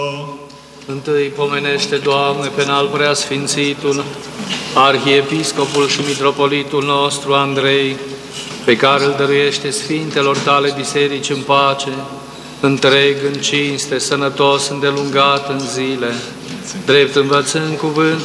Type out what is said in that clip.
Întâi pomenește, Doamne, pe înalt preasfințitul arhiepiscopul și mitropolitul nostru Andrei, pe care îl dăruiește sfintelor tale biserici în pace, întreg, în cinste, sănătos, îndelungat în zile, drept învățând cuvânt